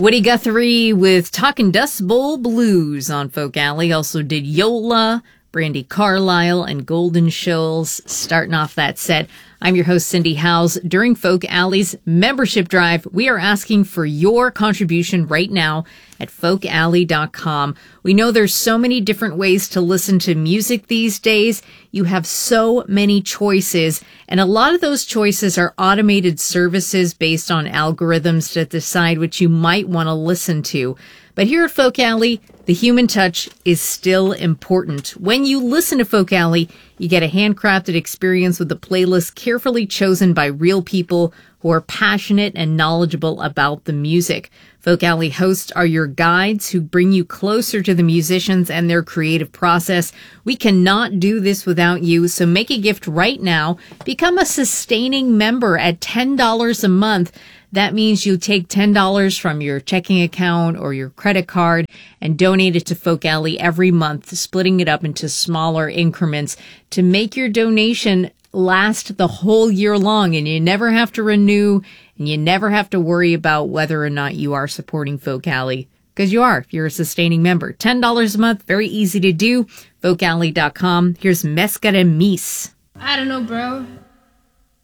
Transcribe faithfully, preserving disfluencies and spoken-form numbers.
Woody Guthrie with Talkin' Dust Bowl Blues on Folk Alley. Also did Yola, Brandi Carlile, and Golden Shoals starting off that set. I'm your host, Cindy Howes. During Folk Alley's membership drive, we are asking for your contribution right now at folk alley dot com. We know there's so many different ways to listen to music these days. You have so many choices, and a lot of those choices are automated services based on algorithms that decide what you might want to listen to. But here at Folk Alley, the human touch is still important. When you listen to Folk Alley, you get a handcrafted experience with a playlist carefully chosen by real people who are passionate and knowledgeable about the music. Folk Alley hosts are your guides who bring you closer to the musicians and their creative process. We cannot do this without you, so make a gift right now. Become a sustaining member at ten dollars a month. That means you take ten dollars from your checking account or your credit card and donate it to Folk Alley every month, splitting it up into smaller increments to make your donation last the whole year long, and you never have to renew, and you never have to worry about whether or not you are supporting Folk Alley, because you are if you're a sustaining member. ten dollars a month, very easy to do. folk alley dot com. Here's Mescare Mis. I don't know, bro.